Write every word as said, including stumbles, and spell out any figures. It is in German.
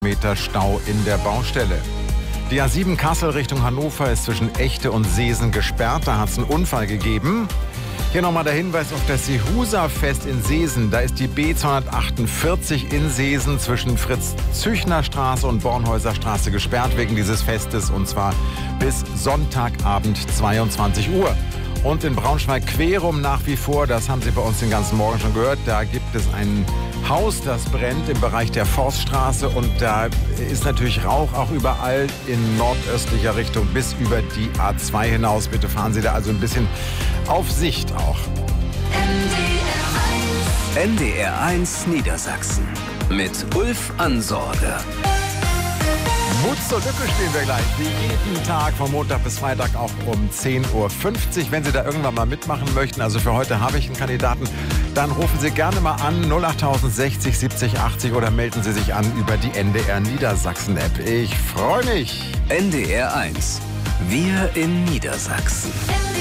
Meter Stau in der Baustelle. Die A sieben Kassel Richtung Hannover ist zwischen Echte und Seesen gesperrt. Da hat es einen Unfall gegeben. Hier nochmal der Hinweis auf das Sehusa-Fest in Seesen. Da ist die B zweihundertachtundvierzig in Seesen zwischen Fritz-Züchner-Straße und Bornhäuser Straße gesperrt wegen dieses Festes. Und zwar bis Sonntagabend zweiundzwanzig Uhr. Und in Braunschweig-Querum nach wie vor, das haben Sie bei uns den ganzen Morgen schon gehört, da gibt es ein Haus, das brennt im Bereich der Forststraße und da ist natürlich Rauch auch überall in nordöstlicher Richtung bis über die A zwei hinaus. Bitte fahren Sie da also ein bisschen auf Sicht auch. N D R eins Niedersachsen mit Ulf Ansorge. Mut zur Lücke stehen wir gleich, wie jeden Tag von Montag bis Freitag auch um zehn Uhr fünfzig. Wenn Sie da irgendwann mal mitmachen möchten, also für heute habe ich einen Kandidaten, dann rufen Sie gerne mal an null acht sechzig siebzig achtzig oder melden Sie sich an über die N D R Niedersachsen App. Ich freue mich. N D R eins. Wir in Niedersachsen.